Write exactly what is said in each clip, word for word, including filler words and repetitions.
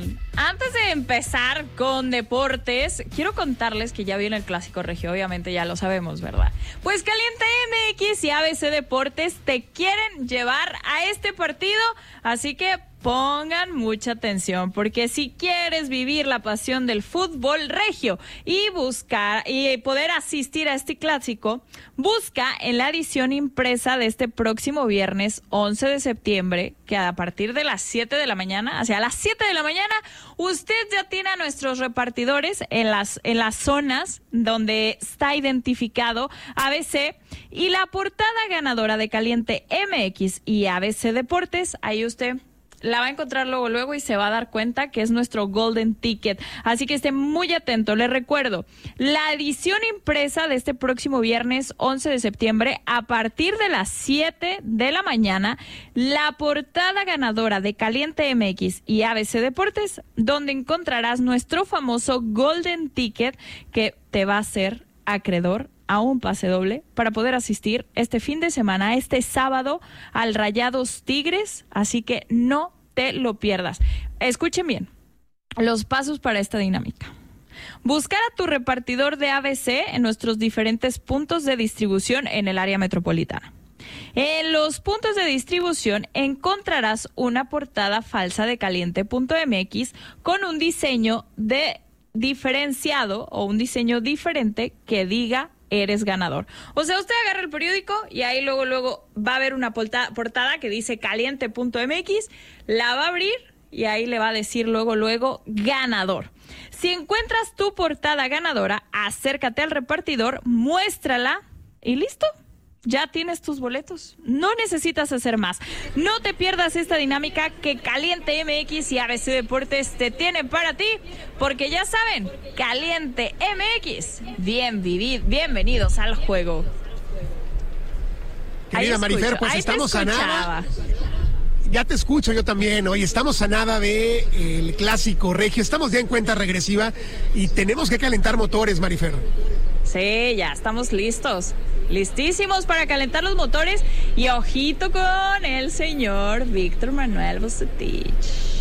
Oigan, antes de empezar con deportes, quiero contarles que ya viene el Clásico Regio, obviamente ya lo sabemos, ¿verdad? Pues Caliente M X y A B C Deportes te quieren llevar a este partido, así que pongan mucha atención, porque si quieres vivir la pasión del fútbol regio y buscar y poder asistir a este clásico, busca en la edición impresa de este próximo viernes once de septiembre, que a partir de las siete de la mañana, hacia las siete de la mañana, usted ya tiene a nuestros repartidores en las, en las zonas donde está identificado A B C, y la portada ganadora de Caliente M X y A B C Deportes, ahí usted la va a encontrar luego, luego y se va a dar cuenta que es nuestro Golden Ticket. Así que esté muy atento. Les recuerdo, la edición impresa de este próximo viernes once de septiembre, a partir de las siete de la mañana, la portada ganadora de Caliente M X y A B C Deportes, donde encontrarás nuestro famoso Golden Ticket que te va a hacer acreedor a un pase doble para poder asistir este fin de semana, este sábado, al Rayados Tigres, así que no te lo pierdas. Escuchen bien los pasos para esta dinámica. Buscar a tu repartidor de A B C en nuestros diferentes puntos de distribución en el área metropolitana. En los puntos de distribución encontrarás una portada falsa de caliente punto m x con un diseño de diferenciado o un diseño diferente que diga eres ganador. O sea, usted agarra el periódico y ahí luego luego va a haber una portada, portada que dice caliente punto m x, la va a abrir y ahí le va a decir luego luego ganador. Si encuentras tu portada ganadora, acércate al repartidor, muéstrala y listo. Ya tienes tus boletos. No necesitas hacer más. No te pierdas esta dinámica que Caliente M X y A B C Deportes te tienen para ti, porque ya saben, Caliente M X, bien vivid, bienvenidos al juego. Querida Marifer, pues estamos a nada. Ya te escucho yo también. Hoy estamos a nada de eh, el Clásico Regio. Estamos ya en cuenta regresiva y tenemos que calentar motores, Marifer. Sí, ya estamos listos. Listísimos para calentar los motores. Y ojito con el señor Víctor Manuel Vucetich.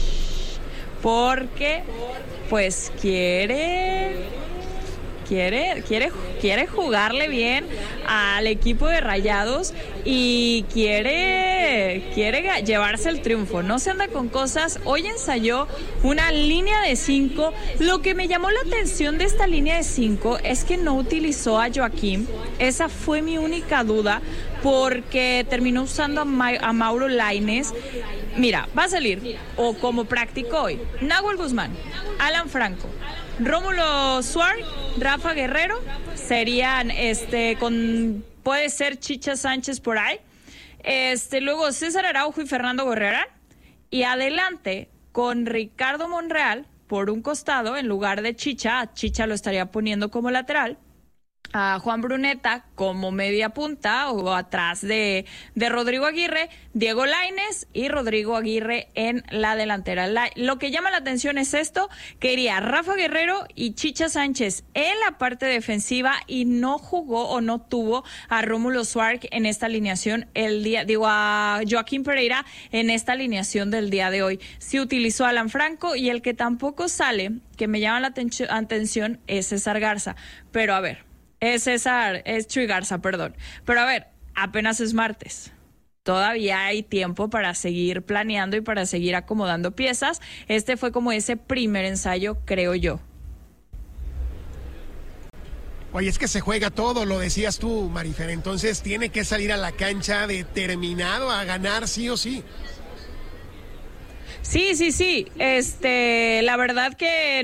Porque, pues, quiere... Quiere, quiere, quiere jugarle bien al equipo de Rayados y quiere, quiere llevarse el triunfo. No se anda con cosas. Hoy ensayó una línea de cinco. Lo que me llamó la atención de esta línea de cinco es que no utilizó a Joaquín. Esa fue mi única duda, porque terminó usando a, Ma- a Mauro Lainez. Mira, va a salir, o como practicó hoy, Nahuel Guzmán, Alan Franco, Rómulo Suárez, Rafa Guerrero, serían este con puede ser Chicha Sánchez por ahí. Este, luego César Araujo y Fernando Gorriarán, y adelante con Ricardo Monreal por un costado en lugar de Chicha. Chicha lo estaría poniendo como lateral. A Juan Bruneta como media punta o atrás de, de Rodrigo Aguirre, Diego Lainez y Rodrigo Aguirre en la delantera. La, lo que llama la atención es esto, que iría Rafa Guerrero y Chicha Sánchez en la parte defensiva, y no jugó o no tuvo a Rómulo Suárez en esta alineación el día, digo a Joaquín Pereira en esta alineación del día de hoy. Sí utilizó a Alan Franco, y el que tampoco sale, que me llama la aten- atención, es César Garza. Pero a ver, Es César, es Chuy Garza, perdón. Pero a ver, apenas es martes. Todavía hay tiempo para seguir planeando y para seguir acomodando piezas. Este fue como ese primer ensayo, creo yo. Oye, es que se juega todo, lo decías tú, Marifer. Entonces tiene que salir a la cancha determinado a ganar sí o sí. Sí, sí, sí. Este, la verdad que